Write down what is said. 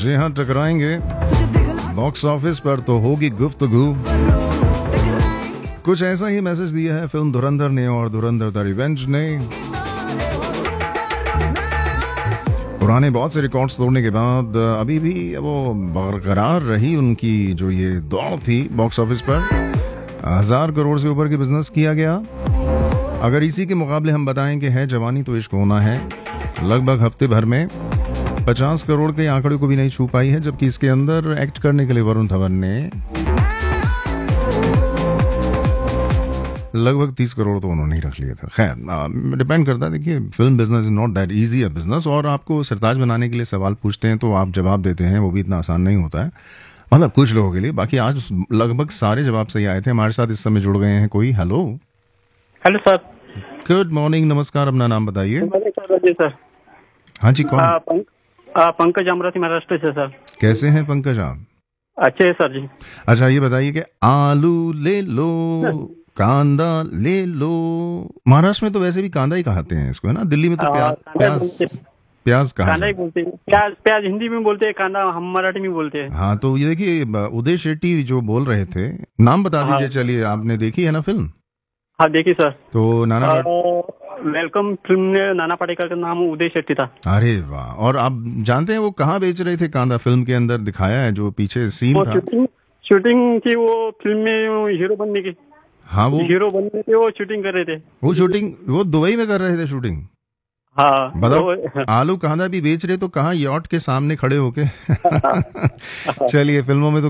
जी हाँ, टकराएंगे। Box office पर तो होगी गुफ्तगू। कुछ ऐसा ही मैसेज दिया है फिल्म धुरंधर ने और धुरंधर द रिवेंज ने। पुराने बहुत से रिकॉर्ड्स तोड़ने के बाद अभी भी वो बरकरार रही उनकी जो ये दौड़ थी बॉक्स ऑफिस पर। 1000 करोड़ से ऊपर के बिजनेस किया गया। अगर इसी के मुकाबले हम बताएं कि है जवानी तो इश्क होना है, लगभग हफ्ते भर में 50 करोड़ के आंकड़े को भी नहीं छू पाई है, जबकि इसके अंदर एक्ट करने के लिए वरुण धवन ने लगभग 30 करोड़ तो उन्होंने ही रख लिए थे। खैर, डिपेंड करता है। देखिए, film business is not that easy a business, और आपको सरताज बनाने के लिए सवाल पूछते हैं तो आप जवाब देते हैं, वो भी इतना आसान नहीं होता है, मतलब कुछ लोगों के लिए। बाकी आज लगभग सारे जवाब सही आए थे। हमारे साथ इस समय जुड़ गए हैं कोई। Hello hello sir, good morning, नमस्कार, अपना नाम बताइए। सर हाँ जी, कौन? पंकज अमरावती महाराष्ट्र से सर। कैसे हैं पंकज आप? अच्छे है सर जी। अच्छा, ये बताइए कि आलू ले लो, कांदा ले लो। महाराष्ट्र में तो वैसे भी कांदा ही कहते हैं इसको, है ना? दिल्ली में तो प्याज कहा कांदा ही बोलते हैं। प्याज हिंदी में बोलते हैं, कांदा हम मराठी में बोलते हैं। हाँ, तो ये देखिए, उदय शेट्टी जो बोल रहे थे, नाम बता दीजिए। चलिए, आपने देखी है ना फिल्म? हाँ, देखी सर। तो नाना वेलकम फिल्म में नाना पाटेकर का नाम उदय शेट्टी था। अरे वाह! और आप जानते हैं वो कहाँ बेच रहे थे कांदा? फिल्म के अंदर दिखाया है, जो पीछे सीन था। शूटिंग की वो फिल्म में हीरो बनने की। हाँ, वो हीरो बनने के वो शूटिंग कर रहे थे। वो दुबई में कर रहे थे शूटिंग। हाँ, बताओ, आलू कांदा भी बेच रहे तो कहाँ, यॉट के सामने खड़े होके। चलिए, फिल्मों में तो